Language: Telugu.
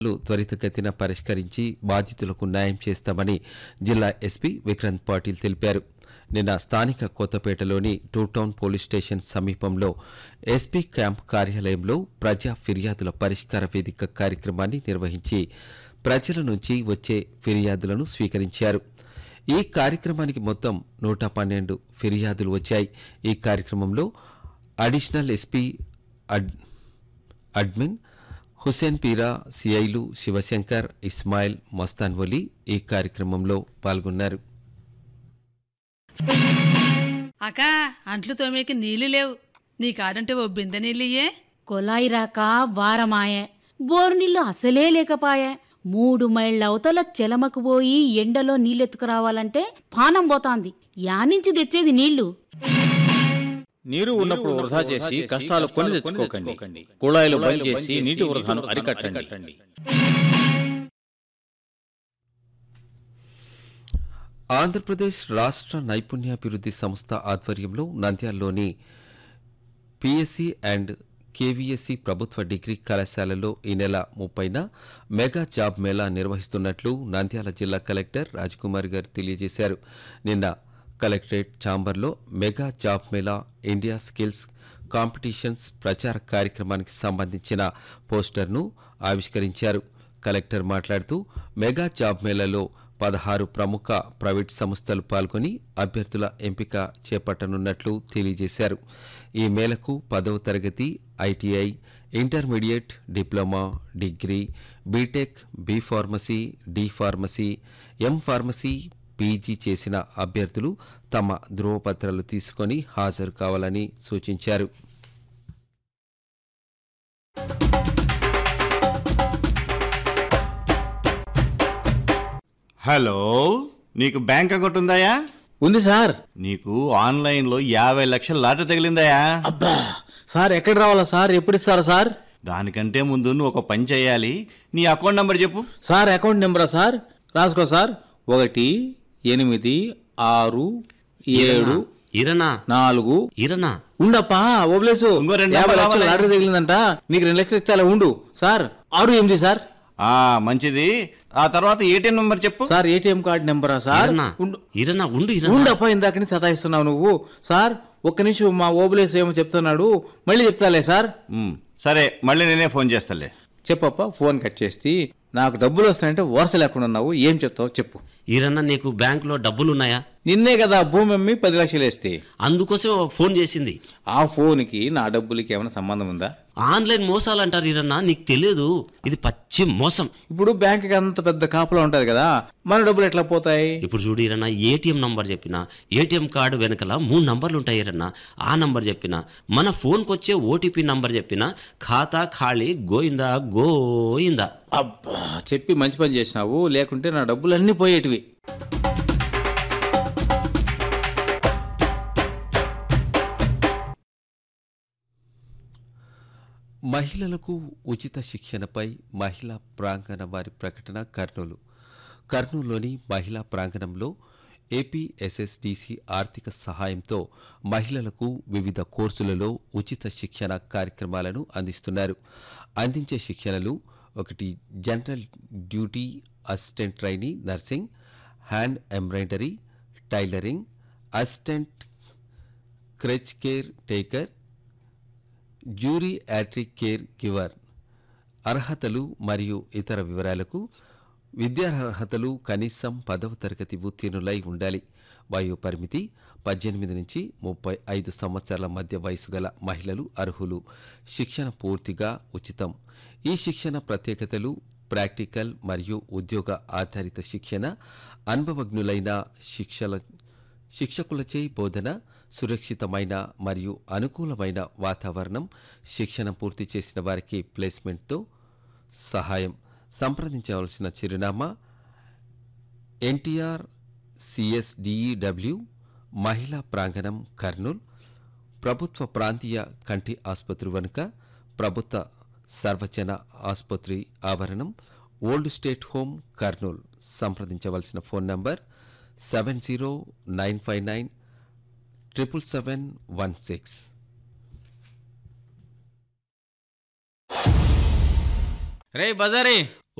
త్వరితగతిన పరిష్కరించి బాధితులకు న్యాయం చేస్తామని జిల్లా ఎస్పీ విక్రాంత్ పాటిల్ తెలిపారు. నిన్న స్థానిక కొత్తపేటలోని టూ టౌన్ పోలీస్ స్టేషన్ సమీపంలో ఎస్పీ క్యాంప్ కార్యాలయంలో ప్రజా ఫిర్యాదుల పరిష్కార వేదిక కార్యక్రమాన్ని నిర్వహించి ప్రజల నుంచి వచ్చే ఫిర్యాదులను స్వీకరించారు. ఈ కార్యక్రమానికి మొత్తం 112 ఫిర్యాదులు వచ్చాయి. ఈ కార్యక్రమంలో additional SP admin Hussain Peera, సిఐలు Shivshankar, Ismail, Mastan Vali ఈ కార్యక్రమంలో పాల్గొన్నారు. అకా అంట్లు తోమేకి నీళ్లు లేవు, నీ కాడంటే ఓ బిందె నీళ్ళియే. కొలాయి రాక వారమాయే, బోరు నీళ్లు అసలే లేకపాయే. 3 మైళ్ళ అవతల చెలమకు పోయి ఎండలో నీళ్ళెత్తుకురావాలంటే పానం పోతాంది. యానించి తెచ్చేది నీళ్లు? నీరు ఉన్నప్పుడు వృధా చేసి కష్టాలు కొని తెచ్చుకోకండి. కుళాయిలు బంద్ చేసి నీటి వృధాను అరికట్టండి. ఆంధ్రప్రదేశ్ రాష్ట్ర నైపుణ్యాభివృద్ధి సంస్థ ఆధ్వర్యంలో నంద్యాలలోని పిఎస్సి అండ్ కేవీఎస్సి ప్రభుత్వ డిగ్రీ కళాశాలలో ఈ నెల 30న మెగా జాబ్ మేళా నిర్వహిస్తున్నట్లు నంద్యాల జిల్లా కలెక్టర్ రాజ్కుమార్ గారు తెలియజేశారు. నిన్న కలెక్టరేట్ ఛాంబర్లో mega job Mela India skills competitions ప్రచార కార్యక్రమానికి సంబంధించిన పోస్టర్ను ఆవిష్కరించారు. కలెక్టర్ మాట్లాడుతూ మెగా జాబ్ మేళాలో 16 ప్రముఖ ప్రైవేట్ సంస్థలు పాల్గొని అభ్యర్థుల ఎంపిక చేపట్టనున్నట్లు తెలియజేశారు. ఈ మేళకు 10వ తరగతి, ITI, intermediate, diploma, degree, BTech, B pharmacy, D pharmacy, M pharmacy, PG చేసిన అభ్యర్థులు తమ ధృవపత్రాలు తీసుకొని హాజరు కావాలని సూచించారు. హలో, నీకు బ్యాంక్ అకౌంట్ ఉందాయా? ఉంది సార్. నీకు ఆన్లైన్లో 50 లక్షల లాటరీ తగిలిందాయా? అబ్బా సార్, ఎక్కడ రావాలా సార్? ఎప్పుడు ఇస్తారా సార్? దానికంటే ముందు నువ్వు ఒక పని చేయాలి. నీ అకౌంట్ నంబర్ చెప్పు. Sir account నెంబరా sir? రాసుకో సార్. 1 8 6 7 4 ఉండప్పా ఓబ్లేసు. ఇంకో 2 50 లక్షల లాటరీ తగిలిందంట. నీకు 2 లక్షలు ఇస్తే అలా ఉండు సార్. 6 8 సార్. మంచిది. ఆ తర్వాత ఏటీఎం నెంబర్ చెప్పు. Sir ATM card నెంబరా sir? ఉండప్పా, ఇందాకని సతాయిస్తున్నావు నువ్వు సార్. ఒక్క నిమిషం, మా ఓబులేసు ఏమో చెప్తున్నాడు, మళ్ళీ చెప్తాలే సార్. సరే, మళ్ళీ నేనే ఫోన్ చేస్తాలే. చెప్పప్ప. ఫోన్ కట్ చేసి నాకు డబ్బులు వస్తాయంటే వరుస లేకుండా ఉన్నావు. ఏం చెప్తావు చెప్పు. ఈరన్నా, నీకు బ్యాంకులో డబ్బులున్నాయా? నిన్నే కదా భూమి అమ్మి 10 లక్షలు వేస్తే. అందుకోసం ఫోన్ చేసింది. ఆ ఫోన్కి నా డబ్బులకి ఏమైనా సంబంధం ఉందా? ఆన్లైన్ మోసాలు అంటారు ఈరన్నా, నీకు తెలియదు? ఇది పచ్చి మోసం. ఇప్పుడు బ్యాంక్కి అంత పెద్ద కాపులా ఉంటది కదా, మన డబ్బులు ఎట్లా పోతాయి? ఇప్పుడు చూడు ఈరన్నా, ఏటీఎం నంబర్ చెప్పిన, ఏటీఎం కార్డు వెనకల 3 నంబర్లు ఉంటాయి ఈరన్నా. ఆ నంబర్ చెప్పిన, మన ఫోన్కి వచ్చే ఓటీపీ నంబర్ చెప్పిన, ఖాతా ఖాళీ గోయిందా గోయిందా. అబ్బా, చెప్పి మంచి పని చేసినావు, లేకుంటే నా డబ్బులు అన్నీ పోయేటివి. మహిళలకు ఉచిత శిక్షణపై మహిళా ప్రాంగణ వారి ప్రకటన కర్నూలులోని మహిళా ప్రాంగణంలో ఏపీఎస్ఎస్డిసి ఆర్థిక సహాయంతో మహిళలకు వివిధ కోర్సులలో ఉచిత శిక్షణ కార్యక్రమాలను అందిస్తున్నారు. అందించే శిక్షణలు 1 general duty assistant trainee nursing, hand embroidery, tailoring, assistant creche care taker, jury యాట్రిక్ care giver. అర్హతలు మరియు ఇతర వివరాలకు విద్యార్హతలు కనీసం 10వ తరగతి ఉత్తీర్ణులై ఉండాలి. వయో పరిమితి 18 నుంచి 35 సంవత్సరాల మధ్య వయసు గల మహిళలు అర్హులు. శిక్షణ పూర్తిగా ఉచితం. ఈ శిక్షణ ప్రత్యేకతలు ప్రాక్టికల్ మరియు ఉద్యోగ ఆధారిత శిక్షణ, అనుభవజ్ఞులైన శిక్షకులచే బోధన, సురక్షితమైన మరియు అనుకూలమైన వాతావరణం, శిక్షణ పూర్తి చేసిన వారికి ప్లేస్మెంట్తో సహాయం. సంప్రదించవలసిన చిరునామా ఎన్టీఆర్ సిఎస్డిఈడబ్ల్యూ, మహిళా ప్రాంగణం, కర్నూలు, ప్రభుత్వ ప్రాంతీయ కంటి ఆసుపత్రి వెనుక, ప్రభుత్వ సర్వజన ఆసుపత్రి ఆవరణం, ఓల్డ్ స్టేట్ హోమ్, కర్నూలు. సంప్రదించవలసిన ఫోన్ నంబర్ 70959 77716. రే బజారీ,